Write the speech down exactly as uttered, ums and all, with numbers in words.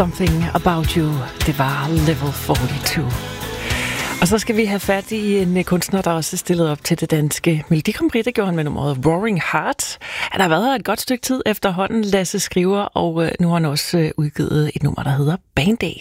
Something About You, det var Level fireogfyrre. Og så skal vi have fat i en kunstner, der også er stillet op til det danske Melodi Grand Prix. Det gjorde han med nummeret Roaring Heart. Han har været her et godt stykke tid efterhånden, Lasse Skriver, og nu har han også udgivet et nummer, der hedder Band-Aid.